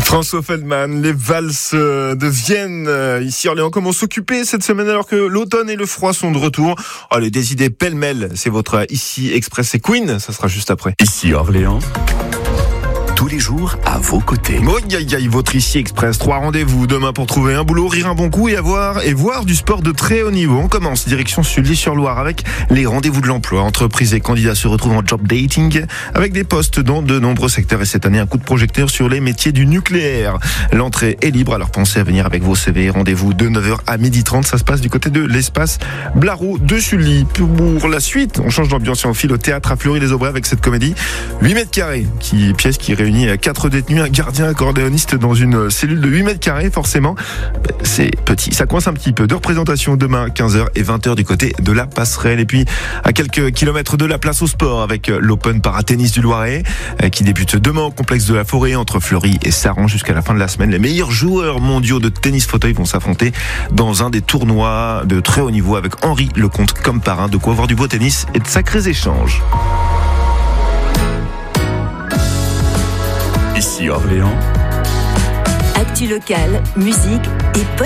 François Feldman, les valses de Vienne, ici à Orléans. Comment s'occuper cette semaine alors que l'automne et le froid sont de retour? Allez, des idées pêle-mêle, c'est votre Ici Express et Queen, ça sera juste après. Ici Orléans, tous les jours à vos côtés. Votre Ici Express, 3 rendez-vous demain pour trouver un boulot, rire un bon coup et voir du sport de très haut niveau. On commence direction Sully-sur-Loire avec les rendez-vous de l'emploi. Entreprises et candidats se retrouvent en job dating avec des postes dans de nombreux secteurs et cette année un coup de projecteur sur les métiers du nucléaire. L'entrée est libre, alors pensez à venir avec vos CV. Rendez-vous de 9h à 12h30, ça se passe du côté de l'espace Blaro de Sully. Pour la suite, on change d'ambiance et on file au théâtre à Fleury-les-Aubrais avec cette comédie 8 mètres carrés, pièce qui réunit 4 détenus, un gardien accordéoniste dans une cellule de 8 mètres carrés, forcément. C'est petit, ça coince un petit peu. De représentation demain, 15h et 20h du côté de la Passerelle. Et puis, à quelques kilomètres de la place au sport avec l'Open Paratennis du Loiret, qui débute demain au complexe de la Forêt entre Fleury et Saran jusqu'à la fin de la semaine. Les meilleurs joueurs mondiaux de tennis fauteuil vont s'affronter dans un des tournois de très haut niveau avec Henri Lecomte comme parrain. De quoi avoir du beau tennis et de sacrés échanges. Ici Orléans, actu locale, musique et